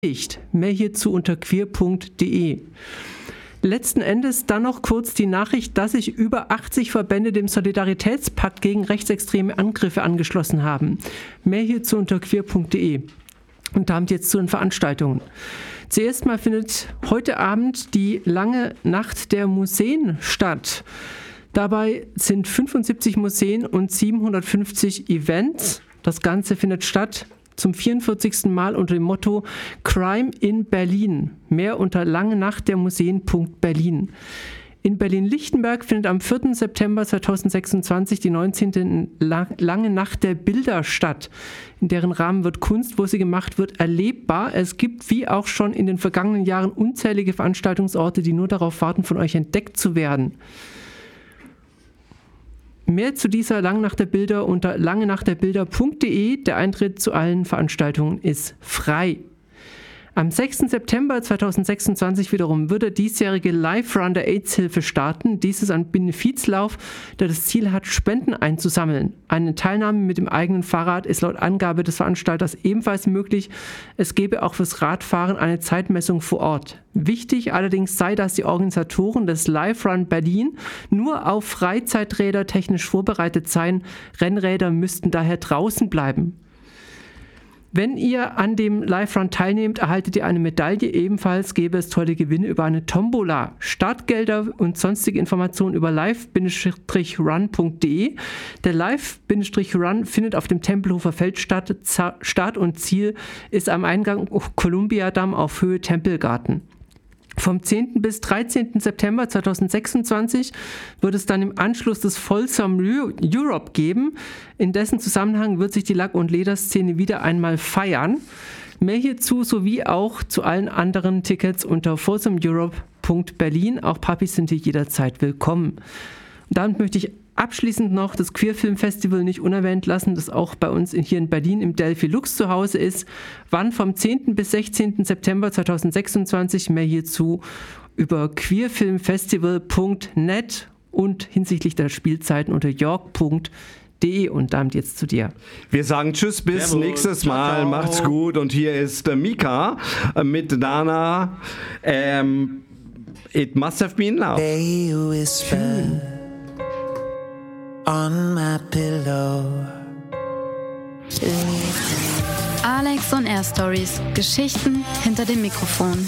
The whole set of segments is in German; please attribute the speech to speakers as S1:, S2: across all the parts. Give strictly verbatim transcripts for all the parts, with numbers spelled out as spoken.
S1: Mehr hierzu unter queer punkt de. Letzten Endes dann noch kurz die Nachricht, dass sich über achtzig Verbände dem Solidaritätspakt gegen rechtsextreme Angriffe angeschlossen haben. Mehr hierzu unter queer punkt de. Und damit jetzt zu den Veranstaltungen. Zuerst mal findet heute Abend die lange Nacht der Museen statt. Dabei sind fünfundsiebzig Museen und siebenhundertfünfzig Events. Das Ganze findet statt zum vierundvierzigsten Mal unter dem Motto Crime in Berlin. Mehr unter lange nacht der Museen punkt berlin. In Berlin-Lichtenberg findet am vierten September zweitausendsechsundzwanzig die neunzehnte Lange Nacht der Bilder statt. In deren Rahmen wird Kunst, wo sie gemacht wird, erlebbar. Es gibt, wie auch schon in den vergangenen Jahren, unzählige Veranstaltungsorte, die nur darauf warten, von euch entdeckt zu werden. Mehr zu dieser Lange Nacht der Bilder unter lange nacht der bilder punkt de. Der Eintritt zu allen Veranstaltungen ist frei. Am sechsten September zweitausendsechsundzwanzig wiederum wird der diesjährige Live-Run der AIDS-Hilfe starten. Dies ist ein Benefizlauf, der das Ziel hat, Spenden einzusammeln. Eine Teilnahme mit dem eigenen Fahrrad ist laut Angabe des Veranstalters ebenfalls möglich. Es gebe auch fürs Radfahren eine Zeitmessung vor Ort. Wichtig allerdings sei, dass die Organisatoren des Live-Run Berlin nur auf Freizeiträder technisch vorbereitet seien. Rennräder müssten daher draußen bleiben. Wenn ihr an dem Live-Run teilnehmt, erhaltet ihr eine Medaille. Ebenfalls gäbe es tolle Gewinne über eine Tombola. Startgelder und sonstige Informationen über live run punkt de. Der Live-Run findet auf dem Tempelhofer Feld statt. Start und Ziel ist am Eingang Kolumbiadamm auf Höhe Tempelgarten. Vom zehnten bis dreizehnten September zweitausendsechsundzwanzig wird es dann im Anschluss das Folsom Europe geben. In dessen Zusammenhang wird sich die Lack- und Lederszene wieder einmal feiern. Mehr hierzu sowie auch zu allen anderen Tickets unter folsom europe punkt berlin. Auch Papis sind hier jederzeit willkommen. Und damit möchte ich abschließend noch das Queerfilm Festival nicht unerwähnt lassen, das auch bei uns hier in Berlin im Delphi Lux zu Hause ist. Wann vom zehnten bis sechzehnten September zweitausendsechsundzwanzig. Mehr hierzu über queerfilmfestival punkt net und hinsichtlich der Spielzeiten unter york punkt de. Und damit jetzt zu dir.
S2: Wir sagen Tschüss, bis
S3: Servus.
S2: nächstes Mal.
S3: Ciao, ciao.
S2: Macht's gut. Und hier ist äh, Mika äh, mit Dana. Ähm, It must have been love.
S4: They whisper on my pillow.
S5: Alex und Air Stories. Geschichten hinter dem Mikrofon.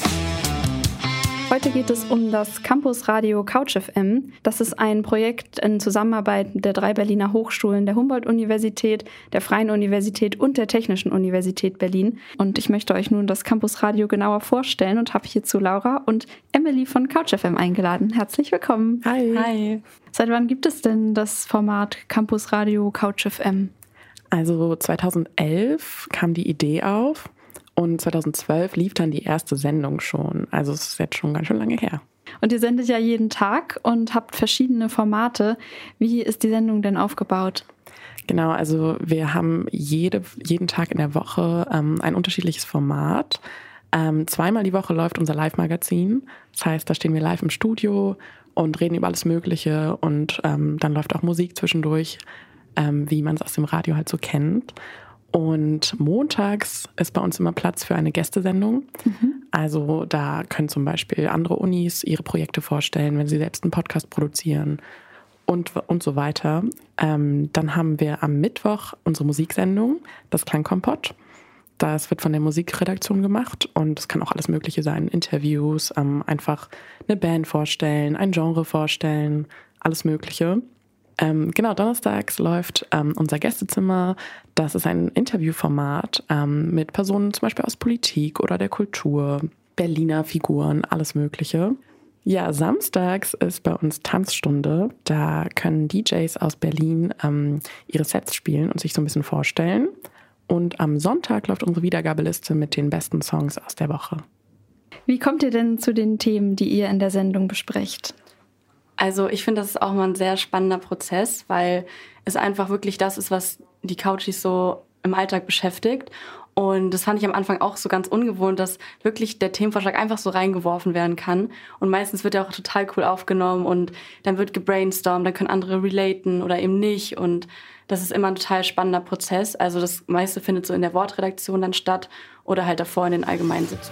S6: Heute geht es um das Campusradio Couch F M. Das ist ein Projekt in Zusammenarbeit der drei Berliner Hochschulen, der Humboldt-Universität, der Freien Universität und der Technischen Universität Berlin. Und ich möchte euch nun das Campusradio genauer vorstellen und habe hierzu Laura und Emily von Couch F M eingeladen. Herzlich willkommen.
S7: Hi.
S6: Hi. Seit wann gibt es denn das Format Campusradio Couch F M?
S7: Also zweitausendelf kam die Idee auf. Und zweitausendzwölf lief dann die erste Sendung schon. Also es ist jetzt schon ganz schön lange her.
S6: Und ihr sendet ja jeden Tag und habt verschiedene Formate. Wie ist die Sendung denn aufgebaut?
S7: Genau, also wir haben jede, jeden Tag in der Woche ähm, ein unterschiedliches Format. Ähm, zweimal die Woche läuft unser Live-Magazin. Das heißt, da stehen wir live im Studio und reden über alles Mögliche. Und ähm, dann läuft auch Musik zwischendurch, ähm, wie man es aus dem Radio halt so kennt. Und montags ist bei uns immer Platz für eine Gästesendung. Mhm. Also da können zum Beispiel andere Unis ihre Projekte vorstellen, wenn sie selbst einen Podcast produzieren und, und so weiter. Ähm, dann haben wir am Mittwoch unsere Musiksendung, das Klangkompott. Das wird von der Musikredaktion gemacht und es kann auch alles Mögliche sein. Interviews, ähm, einfach eine Band vorstellen, ein Genre vorstellen, alles Mögliche. Ähm, genau, donnerstags läuft ähm, unser Gästezimmer. Das ist ein Interviewformat ähm, mit Personen zum Beispiel aus Politik oder der Kultur, Berliner Figuren, alles Mögliche. Ja, samstags ist bei uns Tanzstunde. Da können D Js aus Berlin ähm, ihre Sets spielen und sich so ein bisschen vorstellen. Und am Sonntag läuft unsere Wiedergabeliste mit den besten Songs aus der Woche.
S6: Wie kommt ihr denn zu den Themen, die ihr in der Sendung besprecht?
S8: Also ich finde, das ist auch mal ein sehr spannender Prozess, weil es einfach wirklich das ist, was die Couchies so im Alltag beschäftigt. Und das fand ich am Anfang auch so ganz ungewohnt, dass wirklich der Themenvorschlag einfach so reingeworfen werden kann. Und meistens wird er auch total cool aufgenommen und dann wird gebrainstormt, dann können andere relaten oder eben nicht. Und das ist immer ein total spannender Prozess. Also das meiste findet so in der Wortredaktion dann statt. oder halt davor in den Allgemeinsitzungen.